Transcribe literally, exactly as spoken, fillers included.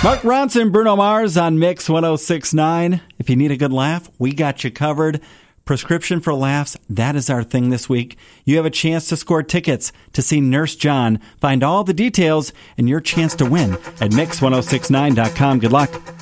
Mark Ronson, Bruno Mars on Mix one oh six point nine. If you need a good laugh, we got you covered. Prescription for Laughs, that is our thing this week. You have a chance to score tickets to see Nurse John. Find all the details and your chance to win at mix ten sixty-nine dot com. Good luck.